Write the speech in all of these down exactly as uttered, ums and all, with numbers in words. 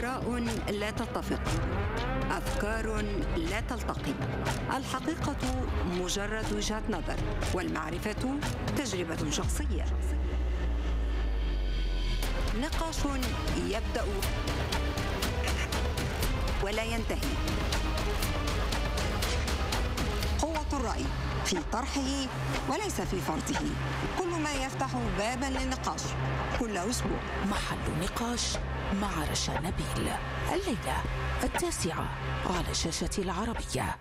آراء لا تتفق، أفكار لا تلتقي. الحقيقة مجرد وجهة نظر، والمعرفة تجربة شخصية. نقاش يبدأ ولا ينتهي. قوة الرأي في طرحه وليس في فرضه. كل ما يفتح بابا للنقاش كل أسبوع. محل نقاش مع رشا نبيل، الليلة التاسعة على شاشة العربية.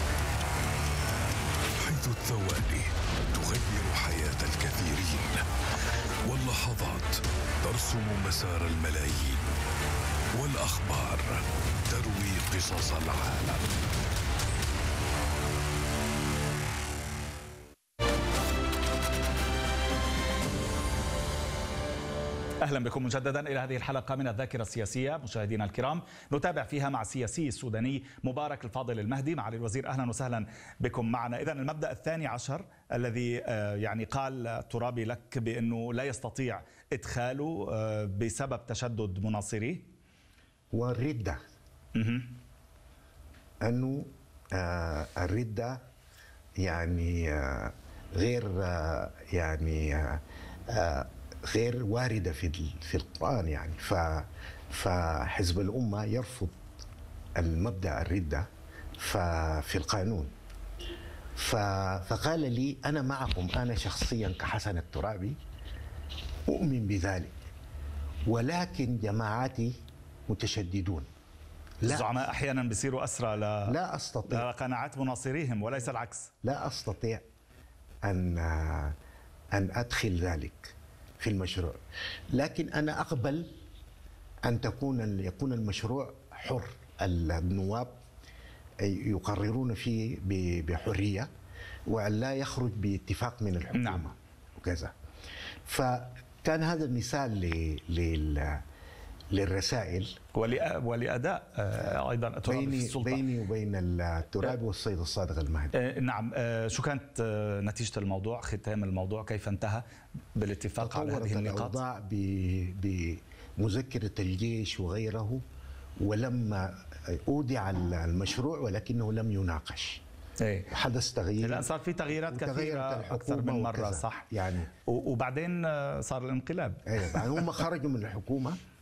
حيث الثواني تغير حياة الكثيرين، واللحظات ترسم مسار الملايين، والأخبار تروي قصص العالم. أهلا بكم مجددا إلى هذه الحلقة من الذاكرة السياسية. مشاهدينا الكرام، نتابع فيها مع السياسي السوداني مبارك الفاضل المهدي معالي الوزير. أهلا وسهلا بكم معنا. إذن المبدأ الثاني عشر الذي يعني قال ترابي لك بأنه لا يستطيع إدخاله بسبب تشدد مناصريه، والردة. أنه الردة يعني غير يعني غير واردة في في القرآن يعني. فحزب الأمة يرفض المبدأ الردة في القانون. فقال لي أنا معكم، أنا شخصيا كحسن الترابي أؤمن بذلك، ولكن جماعاتي متشددون. الزعماء أحيانا بيصيروا أسرى لا, لا أستطيع لقناعات مناصريهم وليس العكس. لا أستطيع أن أن أدخل ذلك في المشروع، لكن أنا أقبل أن تكون يكون المشروع حر، النواب يقررون فيه بحرية وأن لا يخرج باتفاق من الحكومة. نعم. وكذا. فكان هذا مثال لل للرسائل ولأداء أيضا الترابي في السلطة بيني وبين الترابي والسيد الصادق المهدي. نعم. شو كانت نتيجة الموضوع، ختام الموضوع، كيف انتهى بالاتفاق على هذه النقاط؟ الأوضاع بمذكرة الجيش وغيره، ولما أودع المشروع ولكنه لم يناقش. ايه. حدث تغيير. الآن صار في تغييرات كثيرة أكثر من مرة، صح؟ يعني وبعدين صار الانقلاب. ايوه، هم خرجوا من الحكومة